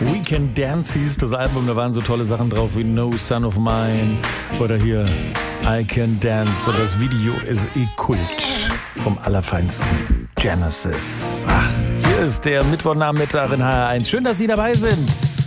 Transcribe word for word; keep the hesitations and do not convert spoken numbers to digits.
We Can Dance hieß das Album, da waren so tolle Sachen drauf wie No Son of Mine oder hier I Can Dance. Und das Video ist eh Kult vom Allerfeinsten. Genesis. Ach, hier ist der Mittwochnachmittag in H R eins. Schön, dass Sie dabei sind.